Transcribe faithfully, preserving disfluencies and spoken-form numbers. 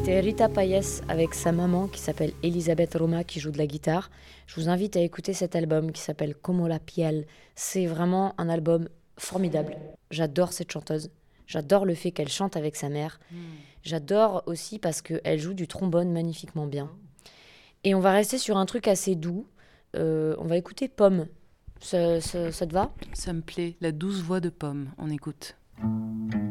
C'était Rita Payés avec sa maman qui s'appelle Elisabeth Roma qui joue de la guitare. Je vous invite à écouter cet album qui s'appelle Como la piel. C'est vraiment un album formidable. J'adore cette chanteuse. J'adore le fait qu'elle chante avec sa mère. Mm. J'adore aussi parce qu'elle joue du trombone magnifiquement bien. Et on va rester sur un truc assez doux. Euh, on va écouter Pomme. Ça, ça, ça te va ? Ça me plaît. La douce voix de Pomme. On écoute.